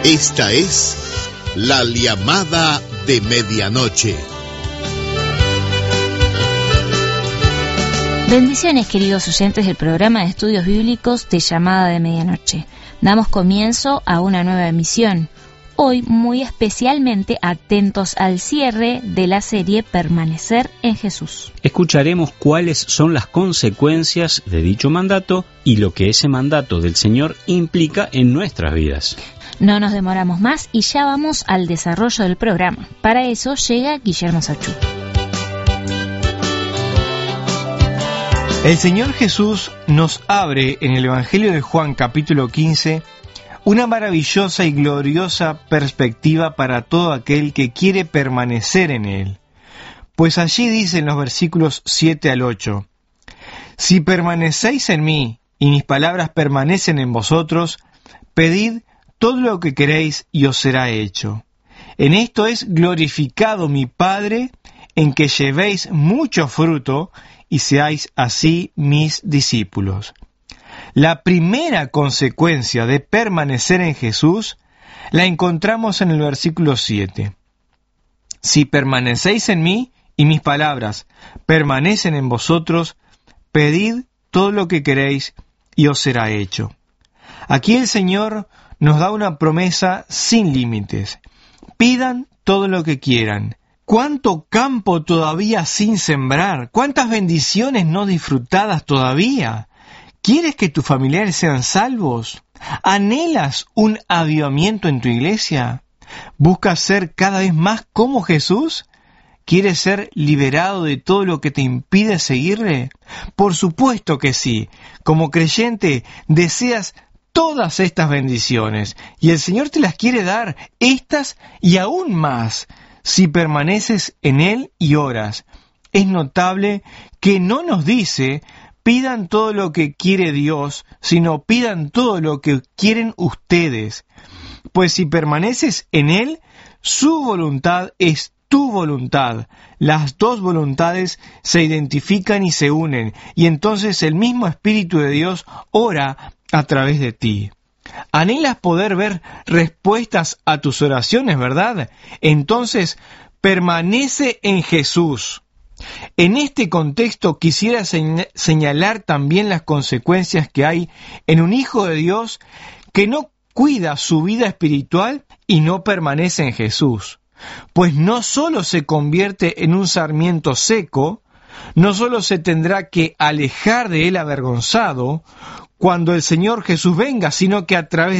Esta es la llamada de medianoche. Bendiciones, queridos oyentes del programa de estudios bíblicos de Llamada de Medianoche. Damos comienzo a una nueva emisión. Hoy muy especialmente atentos al cierre de la serie Permanecer en Jesús. Escucharemos cuáles son las consecuencias de dicho mandato y lo que ese mandato del Señor implica en nuestras vidas. No nos demoramos más y ya vamos al desarrollo del programa. Para eso llega Guillermo Sachú. El Señor Jesús nos abre en el Evangelio de Juan capítulo 15 una maravillosa y gloriosa perspectiva para todo aquel que quiere permanecer en Él. Pues allí dice en los versículos 7 al 8, «Si permanecéis en mí y mis palabras permanecen en vosotros, pedid todo lo que queréis y os será hecho. En esto es glorificado mi Padre, en que llevéis mucho fruto y seáis así mis discípulos». La primera consecuencia de permanecer en Jesús la encontramos en el versículo 7. «Si permanecéis en mí y mis palabras permanecen en vosotros, pedid todo lo que queréis y os será hecho». Aquí el Señor nos da una promesa sin límites. Pidan todo lo que quieran. ¿Cuánto campo todavía sin sembrar? ¿Cuántas bendiciones no disfrutadas todavía? ¿Quieres que tus familiares sean salvos? ¿Anhelas un avivamiento en tu iglesia? ¿Buscas ser cada vez más como Jesús? ¿Quieres ser liberado de todo lo que te impide seguirle? Por supuesto que sí. Como creyente, deseas todas estas bendiciones y el Señor te las quiere dar, estas y aún más, si permaneces en Él y oras. Es notable que no nos dice pidan todo lo que quiere Dios, sino pidan todo lo que quieren ustedes. Pues si permaneces en Él, su voluntad es tu voluntad. Las dos voluntades se identifican y se unen, y entonces el mismo Espíritu de Dios ora a través de ti. ¿Anhelas poder ver respuestas a tus oraciones, verdad? Entonces, permanece en Jesús. En este contexto quisiera señalar también las consecuencias que hay en un hijo de Dios que no cuida su vida espiritual y no permanece en Jesús. Pues no solo se convierte en un sarmiento seco, no solo se tendrá que alejar de él avergonzado cuando el Señor Jesús venga, sino que a través